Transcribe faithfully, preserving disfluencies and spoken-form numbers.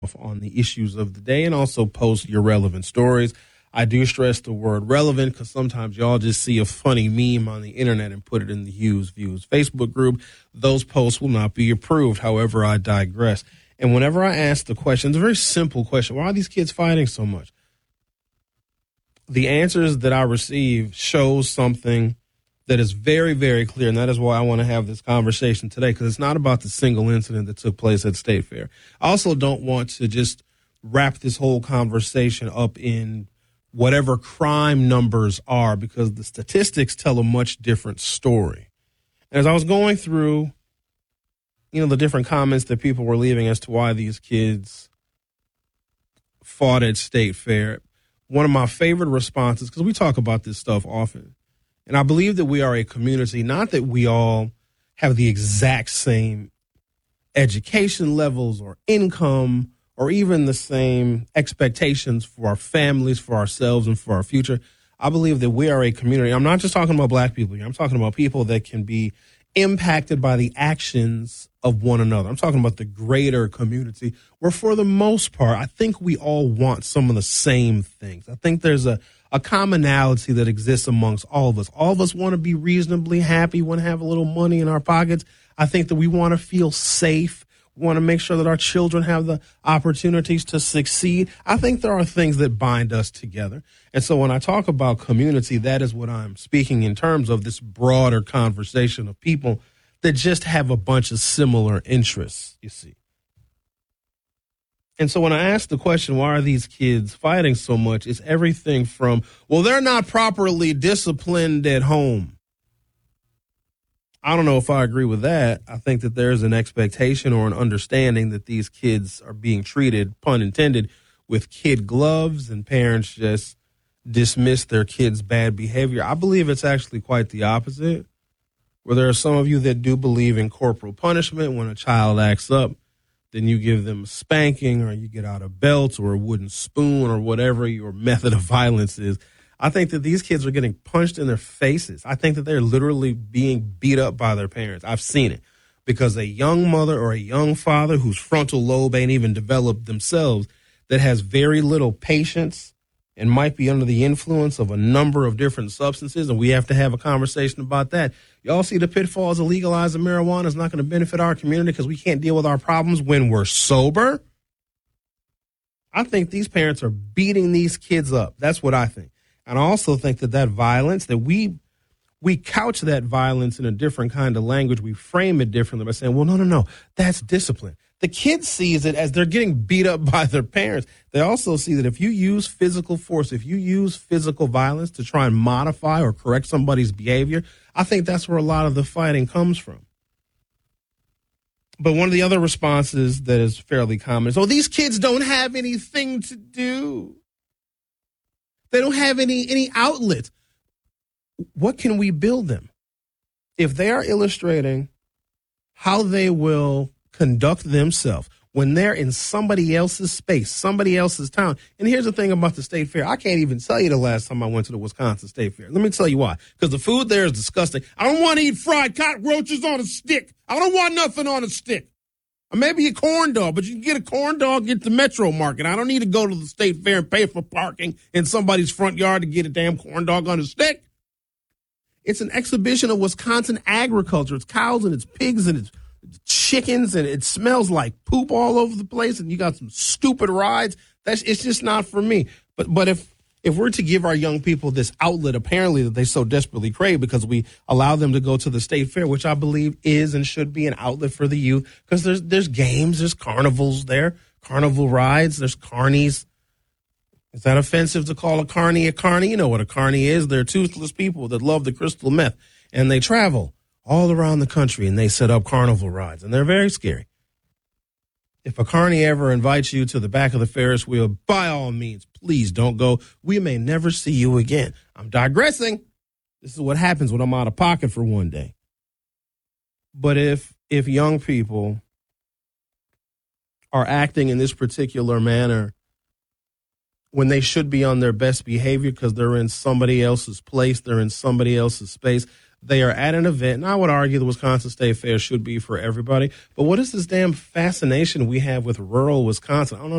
on the issues of the day and also post your relevant stories. I do stress the word relevant because sometimes y'all just see a funny meme on the internet and put it in the Hughes Views Facebook group. Those posts will not be approved. However, I digress. And whenever I ask the question, it's a very simple question. Why are these kids fighting so much? The answers that I receive shows something that is very, very clear, and that is why I want to have this conversation today, because it's not about the single incident that took place at State Fair. I also don't want to just wrap this whole conversation up in whatever crime numbers are, because the statistics tell a much different story. And as I was going through, you know, the different comments that people were leaving as to why these kids fought at State Fair, one of my favorite responses, because we talk about this stuff often, and I believe that we are a community, not that we all have the exact same education levels or income or even the same expectations for our families, for ourselves, and for our future. I believe that we are a community. I'm not just talking about black people here. I'm talking about people that can be impacted by the actions of one another. I'm talking about the greater community where, for the most part, I think we all want some of the same things. I think there's a, a commonality that exists amongst all of us. All of us want to be reasonably happy, want to have a little money in our pockets. I think that we want to feel safe. We want to make sure that our children have the opportunities to succeed. I think there are things that bind us together. And so when I talk about community, that is what I'm speaking in terms of, this broader conversation of people that just have a bunch of similar interests, you see. And so when I ask the question, why are these kids fighting so much, it's everything from, well, they're not properly disciplined at home. I don't know if I agree with that. I think that there's an expectation or an understanding that these kids are being treated, pun intended, with kid gloves, and parents just dismiss their kids' bad behavior. I believe it's actually quite the opposite, where there are some of you that do believe in corporal punishment. When a child acts up, then you give them a spanking, or you get out a belt or a wooden spoon or whatever your method of violence is. I think that these kids are getting punched in their faces. I think that they're literally being beat up by their parents. I've seen it, because a young mother or a young father whose frontal lobe ain't even developed themselves, that has very little patience and might be under the influence of a number of different substances, and we have to have a conversation about that. Y'all see the pitfalls of legalizing marijuana is not going to benefit our community because we can't deal with our problems when we're sober. I think these parents are beating these kids up. That's what I think. And I also think that that violence, that we we couch that violence in a different kind of language. We frame it differently by saying, well, no, no, no, that's discipline. The kid sees it as they're getting beat up by their parents. They also see that if you use physical force, if you use physical violence to try and modify or correct somebody's behavior, I think that's where a lot of the fighting comes from. But one of the other responses that is fairly common is, oh, these kids don't have anything to do. They don't have any any outlet. What can we build them? If they are illustrating how they will conduct themselves when they're in somebody else's space, somebody else's town. And here's the thing about the State Fair. I can't even tell you the last time I went to the Wisconsin State Fair. Let me tell you why. Because the food there is disgusting. I don't want to eat fried cockroaches on a stick. I don't want nothing on a stick. Or maybe a corn dog, but you can get a corn dog at the Metro Market. I don't need to go to the State Fair and pay for parking in somebody's front yard to get a damn corn dog on a stick. It's an exhibition of Wisconsin agriculture. It's cows and it's pigs and it's chickens, and it smells like poop all over the place, and you got some stupid rides. That's it's just not for me. But but if if we're to give our young people this outlet, apparently, that they so desperately crave, because we allow them to go to the State Fair, which I believe is and should be an outlet for the youth, because there's there's games, there's carnivals there, carnival rides, there's carnies. Is that offensive to call a carny a carny? You know what a carny is. They're toothless people that love the crystal meth, and they travel all around the country, and they set up carnival rides, and they're very scary. If a carny ever invites you to the back of the Ferris wheel, by all means, please don't go. We may never see you again. I'm digressing. This is what happens when I'm out of pocket for one day. But if if young people are acting in this particular manner when they should be on their best behavior because they're in somebody else's place, they're in somebody else's space, they are at an event, and I would argue the Wisconsin State Fair should be for everybody, but what is this damn fascination we have with rural Wisconsin? I don't know.